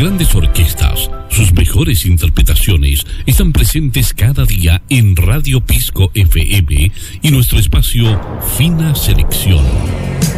grandes orquestas, sus mejores interpretaciones están presentes cada día en Radio Pisco FM y nuestro espacio Fina Selección.